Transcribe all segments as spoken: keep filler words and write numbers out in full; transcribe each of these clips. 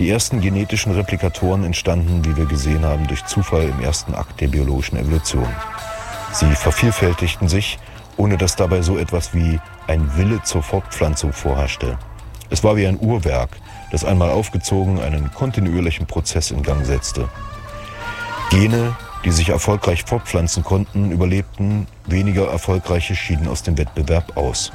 Die ersten genetischen Replikatoren entstanden, wie wir gesehen haben, durch Zufall im ersten Akt der biologischen Evolution. Sie vervielfältigten sich, ohne dass dabei so etwas wie ein Wille zur Fortpflanzung vorherrschte. Es war wie ein Uhrwerk, das einmal aufgezogen einen kontinuierlichen Prozess in Gang setzte. Gene, die sich erfolgreich fortpflanzen konnten, überlebten, weniger erfolgreiche schieden aus dem Wettbewerb aus.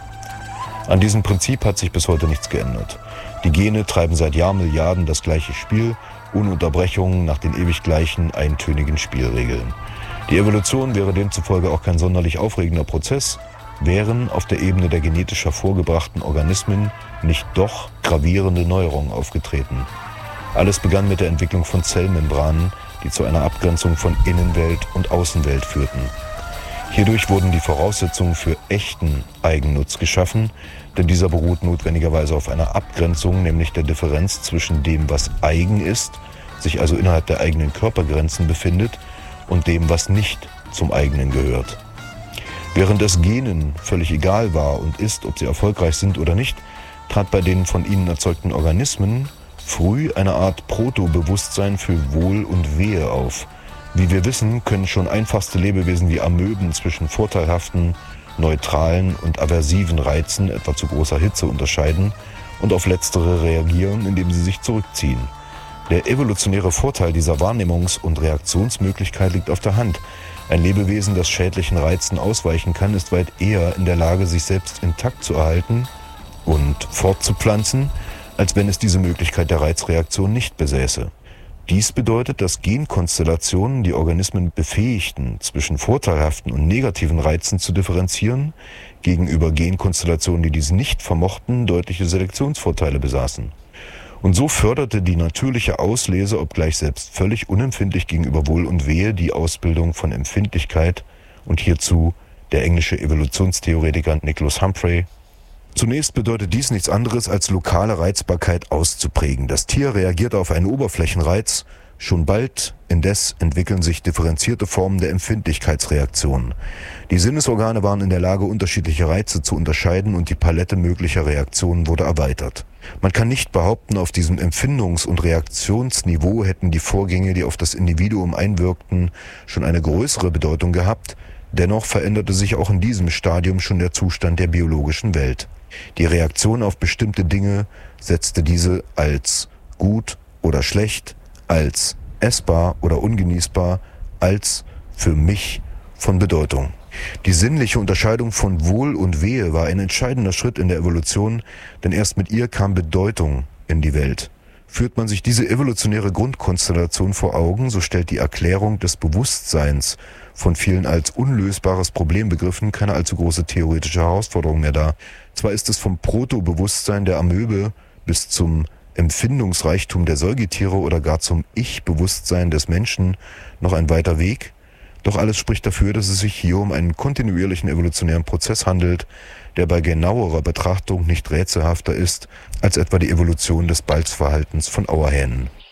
An diesem Prinzip hat sich bis heute nichts geändert. Die Gene treiben seit Jahrmilliarden das gleiche Spiel, ohne Unterbrechungen nach den ewig gleichen, eintönigen Spielregeln. Die Evolution wäre demzufolge auch kein sonderlich aufregender Prozess, wären auf der Ebene der genetisch hervorgebrachten Organismen nicht doch gravierende Neuerungen aufgetreten. Alles begann mit der Entwicklung von Zellmembranen, die zu einer Abgrenzung von Innenwelt und Außenwelt führten. Hierdurch wurden die Voraussetzungen für echten Eigennutz geschaffen, denn dieser beruht notwendigerweise auf einer Abgrenzung, nämlich der Differenz zwischen dem, was eigen ist, sich also innerhalb der eigenen Körpergrenzen befindet, und dem, was nicht zum eigenen gehört. Während es Genen völlig egal war und ist, ob sie erfolgreich sind oder nicht, trat bei den von ihnen erzeugten Organismen früh eine Art Proto-Bewusstsein für Wohl und Wehe auf. Wie wir wissen, können schon einfachste Lebewesen wie Amöben zwischen vorteilhaften, neutralen und aversiven Reizen, etwa zu großer Hitze, unterscheiden und auf letztere reagieren, indem sie sich zurückziehen. Der evolutionäre Vorteil dieser Wahrnehmungs- und Reaktionsmöglichkeit liegt auf der Hand. Ein Lebewesen, das schädlichen Reizen ausweichen kann, ist weit eher in der Lage, sich selbst intakt zu erhalten und fortzupflanzen, als wenn es diese Möglichkeit der Reizreaktion nicht besäße. Dies bedeutet, dass Genkonstellationen die Organismen befähigten, zwischen vorteilhaften und negativen Reizen zu differenzieren, gegenüber Genkonstellationen, die dies nicht vermochten, deutliche Selektionsvorteile besaßen. Und so förderte die natürliche Auslese, obgleich selbst völlig unempfindlich gegenüber Wohl und Wehe, die Ausbildung von Empfindlichkeit und hierzu der englische Evolutionstheoretiker Nicholas Humphrey. Zunächst bedeutet dies nichts anderes, als lokale Reizbarkeit auszuprägen. Das Tier reagiert auf einen Oberflächenreiz, schon bald indes entwickeln sich differenzierte Formen der Empfindlichkeitsreaktionen. Die Sinnesorgane waren in der Lage, unterschiedliche Reize zu unterscheiden und die Palette möglicher Reaktionen wurde erweitert. Man kann nicht behaupten, auf diesem Empfindungs- und Reaktionsniveau hätten die Vorgänge, die auf das Individuum einwirkten, schon eine größere Bedeutung gehabt. Dennoch veränderte sich auch in diesem Stadium schon der Zustand der biologischen Welt. Die Reaktion auf bestimmte Dinge setzte diese als gut oder schlecht, als essbar oder ungenießbar, als für mich von Bedeutung. Die sinnliche Unterscheidung von Wohl und Wehe war ein entscheidender Schritt in der Evolution, denn erst mit ihr kam Bedeutung in die Welt. Führt man sich diese evolutionäre Grundkonstellation vor Augen, so stellt die Erklärung des Bewusstseins von vielen als unlösbares Problem begriffen keine allzu große theoretische Herausforderung mehr dar. Zwar ist es vom Proto-Bewusstsein der Amöbe bis zum Empfindungsreichtum der Säugetiere oder gar zum Ich-Bewusstsein des Menschen noch ein weiter Weg, doch alles spricht dafür, dass es sich hier um einen kontinuierlichen evolutionären Prozess handelt, der bei genauerer Betrachtung nicht rätselhafter ist als etwa die Evolution des Balzverhaltens von Auerhähnen.